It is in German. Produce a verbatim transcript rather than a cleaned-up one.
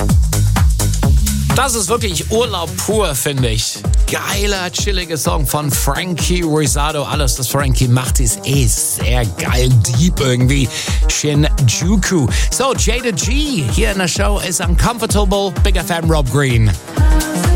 Das ist wirklich Urlaub pur, finde ich. Geiler, chilliger Song von Frankie Risado. Alles, was Frankie macht, ist eh sehr geil, deep irgendwie. Shinjuku. So, Jada G hier in der Show ist Uncomfortable. Big F M, Rob Green.